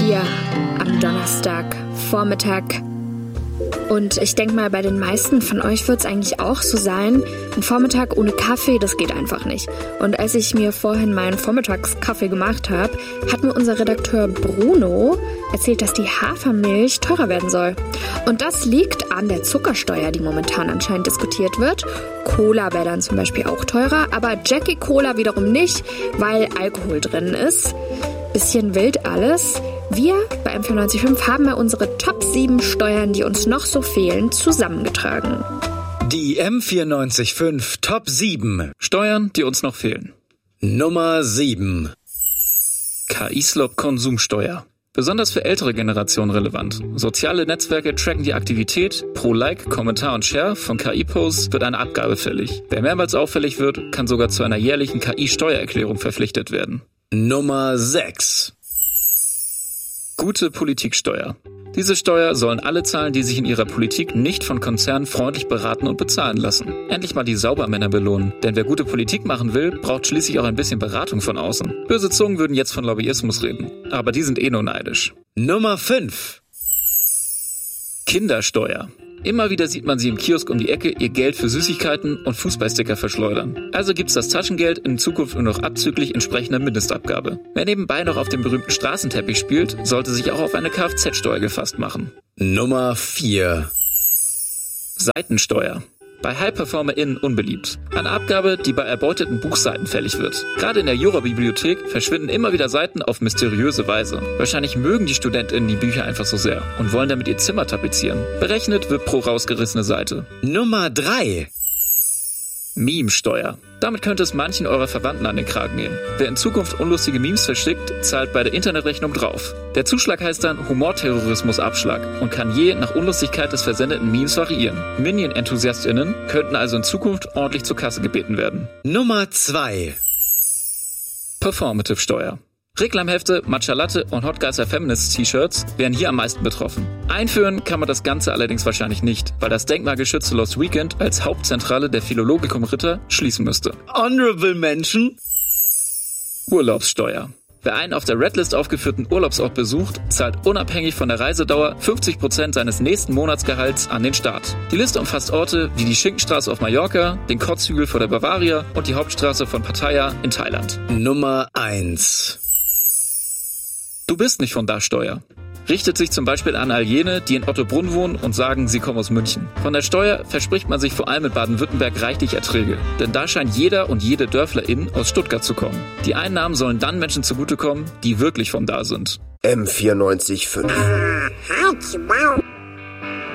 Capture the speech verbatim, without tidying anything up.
hier am Donnerstag Vormittag. Und ich denke mal, bei den meisten von euch wird es eigentlich auch so sein, ein Vormittag ohne Kaffee, das geht einfach nicht. Und als ich mir vorhin meinen Vormittagskaffee gemacht habe, hat mir unser Redakteur Bruno erzählt, dass die Hafermilch teurer werden soll. Und das liegt an der Zuckersteuer, die momentan anscheinend diskutiert wird. Cola wäre dann zum Beispiel auch teurer, aber Jackie Cola wiederum nicht, weil Alkohol drin ist. Bisschen wild alles. Wir bei M vierundneunzig Komma fünf haben ja unsere Top sieben Steuern, die uns noch so fehlen, zusammengetragen. Die M vierundneunzig Komma fünf Top sieben Steuern, die uns noch fehlen. Nummer sieben. K I-Slop-Konsumsteuer. Besonders für ältere Generationen relevant. Soziale Netzwerke tracken die Aktivität. Pro Like, Kommentar und Share von K I-Posts wird eine Abgabe fällig. Wer mehrmals auffällig wird, kann sogar zu einer jährlichen K I-Steuererklärung verpflichtet werden. Nummer sechs. Gute Politiksteuer. Diese Steuer sollen alle zahlen, die sich in ihrer Politik nicht von Konzernen freundlich beraten und bezahlen lassen. Endlich mal die Saubermänner belohnen. Denn wer gute Politik machen will, braucht schließlich auch ein bisschen Beratung von außen. Böse Zungen würden jetzt von Lobbyismus reden. Aber die sind eh nur neidisch. Nummer fünf. Kindersteuer. Immer wieder sieht man sie im Kiosk um die Ecke ihr Geld für Süßigkeiten und Fußballsticker verschleudern. Also gibt's das Taschengeld in Zukunft nur noch abzüglich entsprechender Mindestabgabe. Wer nebenbei noch auf dem berühmten Straßenteppich spielt, sollte sich auch auf eine Kfz-Steuer gefasst machen. Nummer vier. Seitensteuer. Bei HighperformerInnen unbeliebt. Eine Abgabe, die bei erbeuteten Buchseiten fällig wird. Gerade in der Jura-Bibliothek verschwinden immer wieder Seiten auf mysteriöse Weise. Wahrscheinlich mögen die StudentInnen die Bücher einfach so sehr und wollen damit ihr Zimmer tapezieren. Berechnet wird pro rausgerissene Seite. Nummer drei. Meme-Steuer. Damit könnte es manchen eurer Verwandten an den Kragen gehen. Wer in Zukunft unlustige Memes verschickt, zahlt bei der Internetrechnung drauf. Der Zuschlag heißt dann Humorterrorismus-Abschlag und kann je nach Unlustigkeit des versendeten Memes variieren. Minion-EnthusiastInnen könnten also in Zukunft ordentlich zur Kasse gebeten werden. Nummer zwei. Performative-Steuer. Reklamhefte, Matcha Latte und Hot Geister Feminist T-Shirts wären hier am meisten betroffen. Einführen kann man das Ganze allerdings wahrscheinlich nicht, weil das denkmalgeschützte Lost Weekend als Hauptzentrale der Philologikum Ritter schließen müsste. Honorable Mention? Urlaubssteuer. Wer einen auf der Redlist aufgeführten Urlaubsort besucht, zahlt unabhängig von der Reisedauer fünfzig Prozent seines nächsten Monatsgehalts an den Staat. Die Liste umfasst Orte wie die Schinkenstraße auf Mallorca, den Kotzhügel vor der Bavaria und die Hauptstraße von Pattaya in Thailand. Nummer eins. Du bist nicht von da Steuer. Richtet sich zum Beispiel an all jene, die in Ottobrunn wohnen und sagen, sie kommen aus München. Von der Steuer verspricht man sich vor allem in Baden-Württemberg reichlich Erträge. Denn da scheint jeder und jede Dörflerin aus Stuttgart zu kommen. Die Einnahmen sollen dann Menschen zugutekommen, die wirklich von da sind. M vierundneunzig Komma fünf